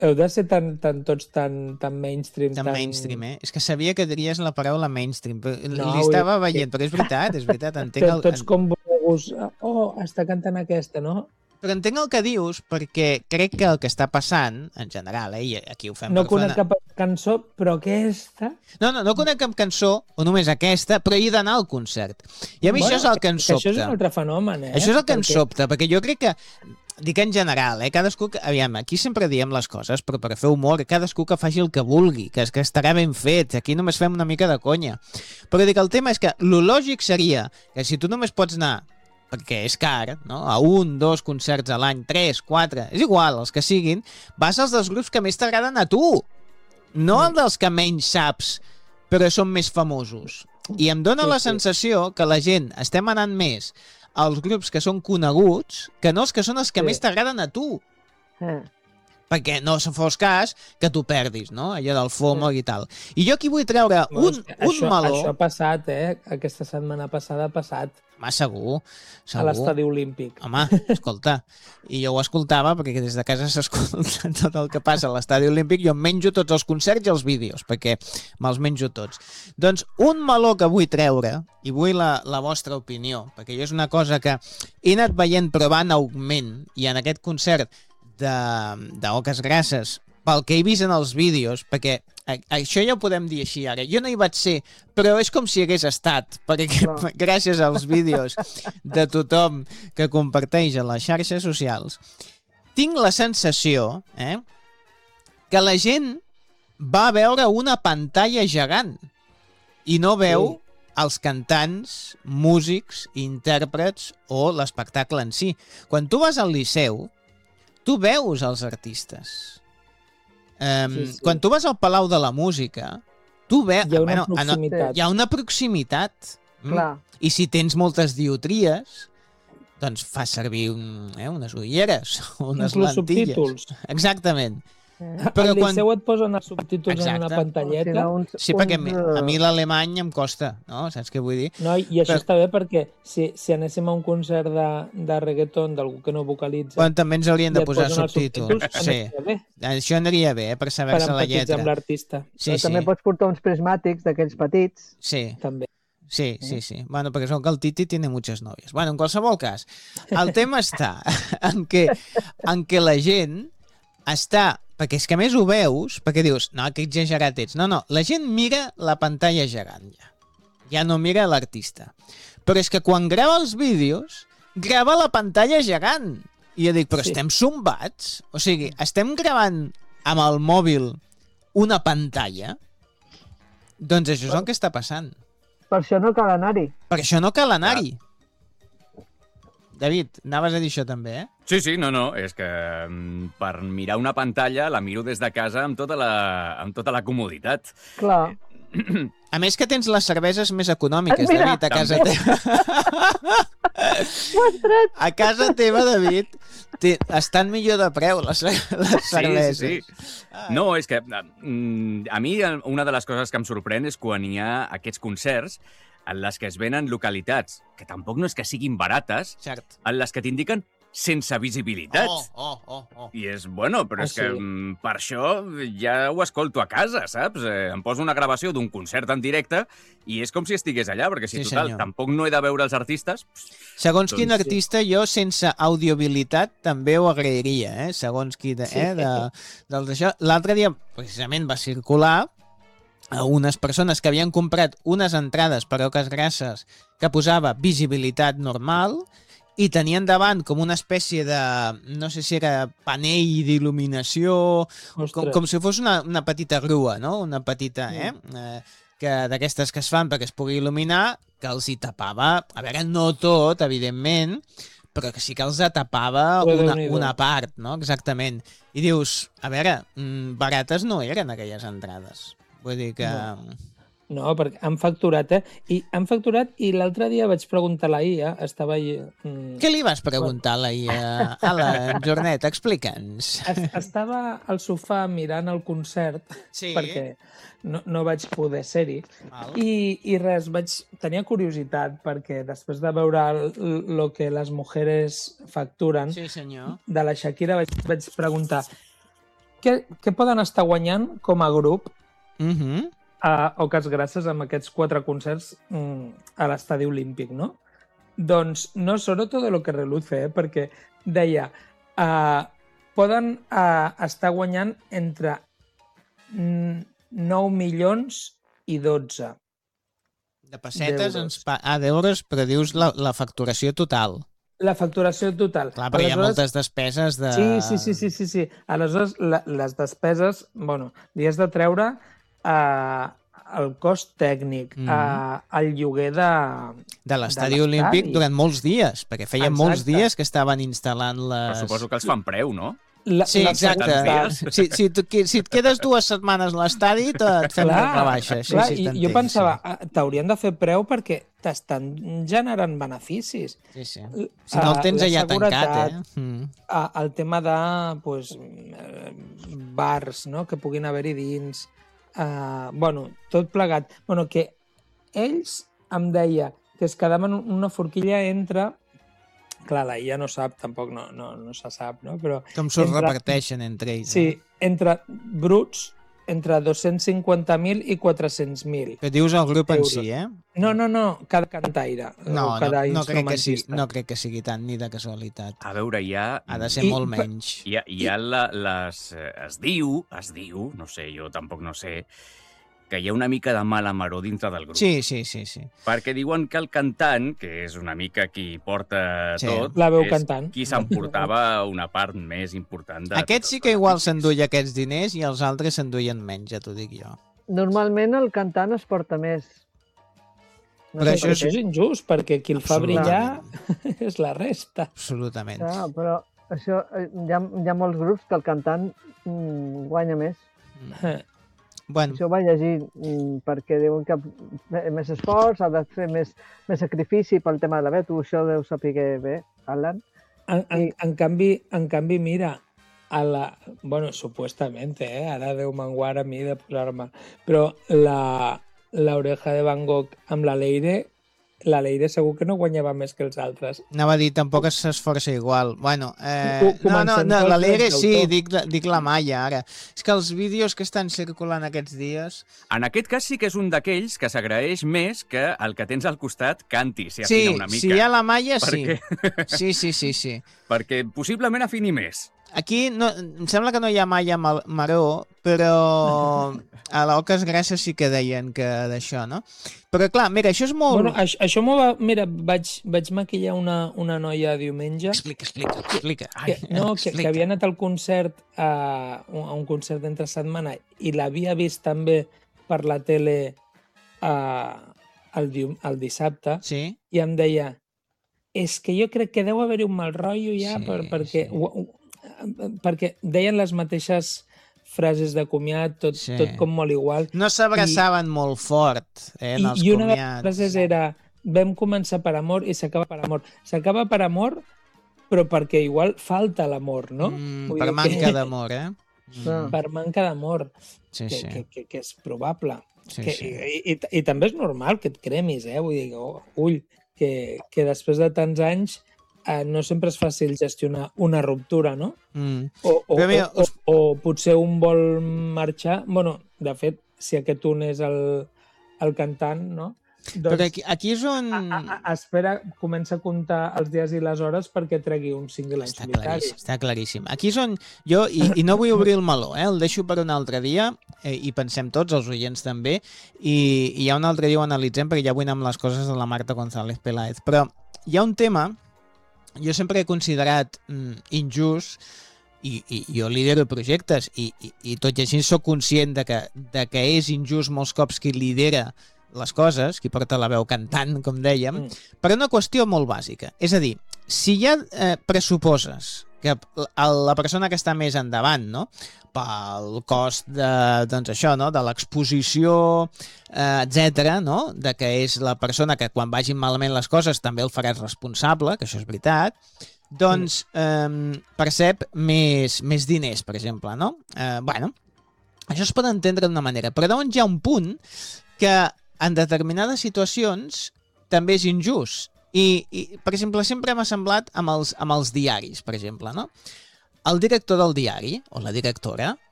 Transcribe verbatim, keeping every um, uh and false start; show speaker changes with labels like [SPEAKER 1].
[SPEAKER 1] heu de ser tan, tan tots tan, tan mainstream.
[SPEAKER 2] Tan, tan mainstream, eh? És que sabia que diries la paraula mainstream.
[SPEAKER 1] No,
[SPEAKER 2] Li estava
[SPEAKER 1] vull...
[SPEAKER 2] veient, però és veritat, és veritat. Entenc el...
[SPEAKER 1] Tots com vulguis. Oh, està cantant aquesta, no?
[SPEAKER 2] Però entenc el que dius, perquè crec que el que està passant, en general, eh, i aquí ho fem...
[SPEAKER 1] No
[SPEAKER 2] per
[SPEAKER 1] conec
[SPEAKER 2] fer...
[SPEAKER 1] cap cançó, però aquesta...
[SPEAKER 2] No, no, no conec cap cançó, o només aquesta, però he d'anar al concert. I a mi bueno, això és el que em sobta.
[SPEAKER 1] Això és un altre fenomen, eh?
[SPEAKER 2] Això és el que perquè... em sobta, perquè jo crec que... Dic en general, eh? Cadascú... Aviam, aquí sempre diem les coses, però per fer humor, cadascú que faci el que vulgui, que, que estarà ben fet. Aquí només fem una mica de conya. Però dic, el tema és que lo lògic seria que si tu només pots anar perquè és car, no? A un, dos concerts a l'any, tres, quatre, és igual, els que siguin, vas als dels grups que més t'agraden a tu, no els dels que menys saps, però són més famosos. I em dóna sí, la sensació sí. que la gent estem anant més als grups que són coneguts que no els que són els que sí. més t'agraden a tu.
[SPEAKER 3] Sí.
[SPEAKER 2] Perquè no se fos cas que tu perdis, no? Allò del FOMO sí. i tal. I jo aquí vull treure no, un, un
[SPEAKER 1] això,
[SPEAKER 2] meló...
[SPEAKER 1] Això ha passat, eh? Aquesta setmana passada ha passat.
[SPEAKER 2] Home, segur, segur.
[SPEAKER 1] A l'estadi olímpic.
[SPEAKER 2] Home, escolta, i jo ho escoltava perquè des de casa s'escolta tot el que passa a l'estadi olímpic. Jo em menjo tots els concerts i els vídeos, perquè me'ls menjo tots. Doncs un meló que vull treure, i vull la, la vostra opinió, perquè jo és una cosa que he anat veient però va en augment, i en aquest concert de, de Oques Grasses, pel que he vist en els vídeos, perquè a, això ja ho podem dir així ara, jo no hi vaig ser, però és com si hagués estat, perquè no. gràcies als vídeos de tothom que comparteix a les xarxes socials, tinc la sensació eh, que la gent va veure una pantalla gegant i no veu sí. els cantants, músics, intèrprets o l'espectacle en si. Quan tu vas al Liceu, tu veus els artistes. Um, sí, sí. Quan tu vas al Palau de la Música, tu veus...
[SPEAKER 1] Hi ha una
[SPEAKER 2] bueno,
[SPEAKER 1] proximitat.
[SPEAKER 2] Hi ha una proximitat.
[SPEAKER 3] Clar.
[SPEAKER 2] I si tens moltes diotries, doncs fas servir un, eh, unes ulleres, unes
[SPEAKER 1] Inclús
[SPEAKER 2] lentilles.
[SPEAKER 1] Subtítols.
[SPEAKER 2] Exactament.
[SPEAKER 1] Eh? Però al quan... Liceu et posen els subtítols Exacte. en una pantalleta.
[SPEAKER 3] Uns,
[SPEAKER 2] sí, perquè
[SPEAKER 3] uns...
[SPEAKER 2] a mi l'alemany em costa, no? Saps què vull dir?
[SPEAKER 1] No, i això
[SPEAKER 2] Però...
[SPEAKER 1] està bé perquè si, si anéssim a un concert de, de reggaeton d'algú que no vocalitza...
[SPEAKER 2] Bueno, també ens haurien de posar subtítols.
[SPEAKER 1] subtítols
[SPEAKER 2] sí. Això aniria bé, eh, per saber-se la lletra.
[SPEAKER 1] Per amb l'artista.
[SPEAKER 2] Sí, sí.
[SPEAKER 3] També pots portar uns prismàtics d'aquells petits.
[SPEAKER 2] Sí.
[SPEAKER 1] També.
[SPEAKER 2] Sí, sí, sí. Bueno, perquè són que el Titi tiene muchas novias. Bueno, en qualsevol cas, el tema està en què, en què la gent està... Perquè és que més ho veus, perquè dius, no, que exagerat ets. No, no, la gent mira la pantalla gegant ja. Ja no mira l'artista. Però és que quan grava els vídeos, grava la pantalla gegant. I jo dic, però sí. estem zombats? O sigui, estem gravant amb el mòbil una pantalla? Doncs això és el que està passant.
[SPEAKER 3] Per això no cal anar-hi.
[SPEAKER 2] Per això no cal anar-hi. David, anaves a dir això també, eh?
[SPEAKER 4] Sí, sí, no, no, és que per mirar una pantalla la miro des de casa amb tota la, amb tota la comoditat.
[SPEAKER 3] Clar.
[SPEAKER 2] A més que tens les cerveses més econòmiques, Mira, David, a casa teva. A casa teva, David, estan millor de preu les, les cerveses.
[SPEAKER 4] Sí, sí, sí. No, és que a mi una de les coses que em sorprèn és quan hi ha aquests concerts en les que es venen localitats, que tampoc no és que siguin barates,
[SPEAKER 2] Cert.
[SPEAKER 4] en les que t'indiquen sense visibilitat.
[SPEAKER 2] Oh, oh, oh, oh.
[SPEAKER 4] I és, bueno, però
[SPEAKER 1] ah,
[SPEAKER 4] és que
[SPEAKER 1] sí?
[SPEAKER 4] per això ja ho escolto a casa, saps? Eh, em poso una gravació d'un concert en directe i és com si estigués allà, perquè si
[SPEAKER 2] sí,
[SPEAKER 4] total,
[SPEAKER 2] senyor.
[SPEAKER 4] tampoc no he de veure els artistes...
[SPEAKER 2] Segons
[SPEAKER 4] doncs,
[SPEAKER 2] quin artista, jo sense audibilitat també ho agrairia, eh? Segons qui... De, eh? de, del d'això. L'altre dia, precisament, va circular a unes persones que havien comprat unes entrades per Oques Grasses que posava visibilitat normal i tenien davant com una espècie de, no sé si era panell d'il·luminació, com, com si fos una, una petita grua, no? Una petita, eh? eh que d'aquestes que es fan perquè es pugui il·luminar, que els hi tapava, a veure, no tot, evidentment, però que sí que els tapava una, una part, no? Exactament. I dius, a veure, barates no eren aquelles entrades. Vull dir que...
[SPEAKER 1] No, no perquè han facturat, eh? I han facturat i l'altre dia vaig preguntar a la I A, estava... Mm...
[SPEAKER 2] Què li vas preguntar a la I A? A la Jornet, explica'ns.
[SPEAKER 1] Estava al sofà mirant el concert,
[SPEAKER 2] sí.
[SPEAKER 1] perquè no, no vaig poder ser-hi, i, i res, vaig tenir curiositat, perquè després de veure el que les mujeres facturen,
[SPEAKER 2] sí, senyor.
[SPEAKER 1] de la Shakira vaig, vaig preguntar què, què poden estar guanyant com a grup
[SPEAKER 2] Uh -huh.
[SPEAKER 1] a Oques Grasses amb aquests quatre concerts mm, a l'Estadi Olímpic, no? Doncs no solo todo lo que reluce, eh? Perquè deia, uh, poden uh, estar guanyant entre nou milions i dotze.
[SPEAKER 2] De pessetes,
[SPEAKER 1] D'euros.
[SPEAKER 2] ens pa... ah, d'euros, però dius la, la facturació total.
[SPEAKER 1] La facturació total.
[SPEAKER 2] Clar, però hi ha
[SPEAKER 1] Aleshores-
[SPEAKER 2] moltes despeses de...
[SPEAKER 1] Sí, sí, sí, sí, sí, sí. Aleshores, la, les despeses, bueno, li has de treure uh, el cost tècnic,
[SPEAKER 2] Mhm.
[SPEAKER 1] uh, el lloguer de...
[SPEAKER 2] de l'estadi
[SPEAKER 1] de
[SPEAKER 2] olímpic
[SPEAKER 1] l'estadi.
[SPEAKER 2] durant molts dies, perquè feia molts
[SPEAKER 1] Exacte.
[SPEAKER 2] dies que estaven instal·lant
[SPEAKER 4] Però
[SPEAKER 2] les...
[SPEAKER 4] suposo que els fan preu, no?
[SPEAKER 1] La,
[SPEAKER 2] Sí,
[SPEAKER 1] la
[SPEAKER 2] exacte.
[SPEAKER 1] seguretat.
[SPEAKER 2] Si, si, tu, si et quedes dues setmanes a l'estadi, te- et fem
[SPEAKER 1] Clar,
[SPEAKER 2] la baixa. Sí,
[SPEAKER 1] clar,
[SPEAKER 2] sí,
[SPEAKER 1] i
[SPEAKER 2] t'entenc,
[SPEAKER 1] jo pensava,
[SPEAKER 2] sí.
[SPEAKER 1] ah, t'haurien de fer preu perquè t'estan generant beneficis.
[SPEAKER 2] Sí, sí.
[SPEAKER 1] L-
[SPEAKER 2] Si no el
[SPEAKER 1] ah,
[SPEAKER 2] tens
[SPEAKER 1] la
[SPEAKER 2] allà tancat,
[SPEAKER 1] seguretat,
[SPEAKER 2] eh? Mm.
[SPEAKER 1] ah, el tema de pues, eh, bars, no?, que puguin haver-hi dins, uh, bueno, tot plegat. Bueno, que ells em deia que es quedaven una forquilla entre... Clar, la I A no sap, tampoc no, no, no se sap, no? Però
[SPEAKER 2] Com s'ho
[SPEAKER 1] entre-
[SPEAKER 2] reparteixen entre ells.
[SPEAKER 1] sí,
[SPEAKER 2] Eh?
[SPEAKER 1] entre bruts, entre dos-cents cinquanta mil i quatre-cents mil.
[SPEAKER 2] Que dius el grup en
[SPEAKER 1] euros.
[SPEAKER 2] si, eh?
[SPEAKER 1] No, no, no, cada cantaire.
[SPEAKER 2] No,
[SPEAKER 1] o cada
[SPEAKER 2] no, no, crec que sigui,
[SPEAKER 1] instrumentista.
[SPEAKER 2] no crec que sigui tant ni de casualitat.
[SPEAKER 4] A veure, hi ha...
[SPEAKER 2] Ha de ser
[SPEAKER 1] I-
[SPEAKER 2] molt
[SPEAKER 1] per-
[SPEAKER 2] menys.
[SPEAKER 4] Hi ha, hi ha la, les... eh, Es diu, es diu, no sé, jo tampoc no sé, que hi ha una mica de mala maror dintre del grup.
[SPEAKER 2] Sí, sí, sí, sí.
[SPEAKER 4] Perquè diuen que el cantant, que és una mica qui porta
[SPEAKER 2] Sí.
[SPEAKER 4] tot,
[SPEAKER 1] La veu
[SPEAKER 4] és
[SPEAKER 1] cantant.
[SPEAKER 4] qui s'emportava una part més important de...
[SPEAKER 2] Aquest sí que igual s'enduia aquests diners i els altres s'enduien menys, ja t'ho dic jo.
[SPEAKER 3] Normalment el cantant es porta més. No
[SPEAKER 2] Però
[SPEAKER 3] sé
[SPEAKER 2] això
[SPEAKER 3] per
[SPEAKER 1] Això és
[SPEAKER 3] què.
[SPEAKER 1] injust, perquè qui el fa brillar
[SPEAKER 2] Absolutament.
[SPEAKER 1] és la resta.
[SPEAKER 2] Absolutament.
[SPEAKER 3] Clar, però això, eh, hi ha, hi ha molts grups que el cantant mm, guanya més.
[SPEAKER 2] Mm. Bueno,
[SPEAKER 3] Això ho vaig llegir mm, perquè diuen que eh, més esforç, ha de fer més, més sacrifici pel tema de la veu. Tu això deus saber bé, Alan.
[SPEAKER 1] En, en,
[SPEAKER 3] Sí.
[SPEAKER 1] en, canvi, en canvi, mira, a la... Bueno, supuestamente, eh? Ara Déu m'enguard a mi de posar-me. Però la, la oreja de Van Gogh amb la Leire, la Leire segur que no guanyava més que els altres.
[SPEAKER 2] anava a dir, tampoc s'esforça igual. Bueno, eh,
[SPEAKER 1] Co-
[SPEAKER 2] no, no,
[SPEAKER 1] comencem
[SPEAKER 2] no,
[SPEAKER 1] pels
[SPEAKER 2] la Leire
[SPEAKER 1] drets
[SPEAKER 2] sí,
[SPEAKER 1] d'autor.
[SPEAKER 2] dic, dic la Maia ara. És que els vídeos que estan circulant aquests dies...
[SPEAKER 4] En aquest cas sí que és un d'aquells que s'agraeix més que el que tens al costat canti, si
[SPEAKER 2] Sí,
[SPEAKER 4] afina una mica.
[SPEAKER 2] si hi ha la Maia,
[SPEAKER 4] Per
[SPEAKER 2] sí.
[SPEAKER 4] què?
[SPEAKER 2] Sí, sí, sí, sí.
[SPEAKER 4] Perquè possiblement afini més.
[SPEAKER 2] Aquí no, em sembla que no hi ha Maia Mal- Maró, però a l'Oques Grasses sí que deien que d'això, no? Però clar, mira, això és molt...
[SPEAKER 1] Bueno, això, això m'ho va... Mira, vaig, vaig maquillar una, una noia diumenge
[SPEAKER 2] Explica, explica, explica.
[SPEAKER 1] que, no, que, que
[SPEAKER 2] explica.
[SPEAKER 1] havia anat al concert, a, a un concert d'entre setmana i l'havia vist també per la tele a, el, dium- el dissabte
[SPEAKER 2] Sí?
[SPEAKER 1] i em deia és que jo crec que deu haver-hi un mal rotllo ja
[SPEAKER 2] Sí,
[SPEAKER 1] per, perquè,
[SPEAKER 2] sí.
[SPEAKER 1] ho- ho- perquè deien les mateixes frases de comiat, tot,
[SPEAKER 2] Sí.
[SPEAKER 1] tot com molt igual.
[SPEAKER 2] No s'abraçaven molt fort, eh, en
[SPEAKER 1] I,
[SPEAKER 2] els
[SPEAKER 1] I una de les
[SPEAKER 2] comiats.
[SPEAKER 1] frases era vam començar per amor i s'acaba per amor. S'acaba per amor, però perquè igual falta l'amor, no?
[SPEAKER 2] Mm,
[SPEAKER 1] Vull
[SPEAKER 2] per
[SPEAKER 1] dir
[SPEAKER 2] manca
[SPEAKER 1] que-
[SPEAKER 2] d'amor, eh?
[SPEAKER 3] Ah.
[SPEAKER 2] Mm,
[SPEAKER 1] Per manca d'amor,
[SPEAKER 2] sí,
[SPEAKER 1] que,
[SPEAKER 2] sí.
[SPEAKER 1] que, que, que és probable.
[SPEAKER 2] sí,
[SPEAKER 1] que,
[SPEAKER 2] sí.
[SPEAKER 1] I, i, I també és normal que et cremis, eh? Vull dir, oh, ull, que, que després de tants anys eh, no sempre és fàcil gestionar una ruptura, no?
[SPEAKER 2] Mm.
[SPEAKER 1] O, o,
[SPEAKER 2] Però mira,
[SPEAKER 1] o, o, o potser un vol marxar... bueno, de fet, si aquest un és el, el cantant, no? Doncs
[SPEAKER 2] Però aquí, aquí és on...
[SPEAKER 1] a, a, a, espera, comença a comptar els dies i les hores perquè tregui un single en
[SPEAKER 2] Està
[SPEAKER 1] solitari.
[SPEAKER 2] claríssim, està claríssim. Aquí és on jo, i, i no vull obrir el meló, eh? El deixo per un altre dia, eh, i pensem tots, els oients també, i, i ja un altre dia ho analitzem, perquè ja vull anar amb les coses de la Marta González Peláez. Però hi ha un tema, jo sempre he considerat mm, injust, i, i jo lidero projectes, i, i, i tot i així sóc conscient de que, de que és injust molts cops qui lidera les coses, qui porta la veu cantant, com dèiem,
[SPEAKER 1] Mm.
[SPEAKER 2] per una qüestió molt bàsica. És a dir, si ja eh, pressuposes que la, la persona que està més endavant, no?, pel cost de, doncs això, no?, de l'exposició, eh, etcètera, no?, de que és la persona que quan vagin malament les coses també el faràs responsable, que això és veritat, doncs eh, percep més, més diners, per exemple, no? Eh, bueno, això es pot entendre d'una manera, però llavors hi ha un punt que en determinades situacions també és injust. I, i per exemple, sempre m'ha semblat amb els, amb els diaris, per exemple, no? El director del diari, o la directora,